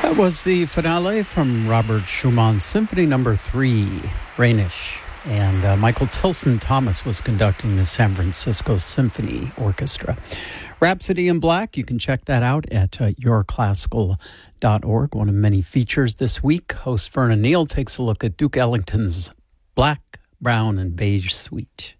That was the finale from Robert Schumann's Symphony No. 3, Rhenish. And Michael Tilson Thomas was conducting the San Francisco Symphony Orchestra. Rhapsody in Black, you can check that out at yourclassical.org. One of many features this week. Host Vernon Neal takes a look at Duke Ellington's Black, Brown, and Beige Suite.